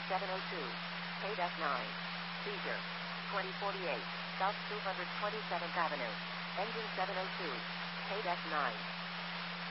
702. Paid F9. Seizure. 2048. South 227th Avenue. Engine 702. Paid F9.